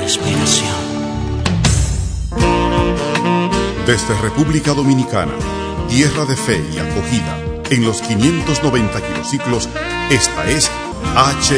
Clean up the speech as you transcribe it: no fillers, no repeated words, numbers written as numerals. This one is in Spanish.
respiración. Desde República Dominicana, tierra de fe y acogida, en los 590 kilociclos, esta es